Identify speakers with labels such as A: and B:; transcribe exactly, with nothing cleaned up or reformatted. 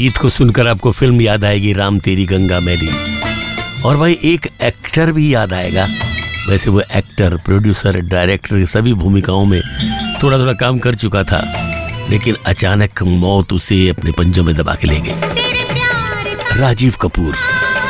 A: गीत को सुनकर आपको फिल्म याद आएगी राम तेरी गंगा मैली, और भाई एक एक्टर भी याद आएगा। वैसे वो एक्टर, प्रोड्यूसर, डायरेक्टर सभी भूमिकाओं में थोड़ा थोड़ा काम कर चुका था, लेकिन अचानक मौत उसे अपने पंजों में दबा के ले गई। राजीव कपूर।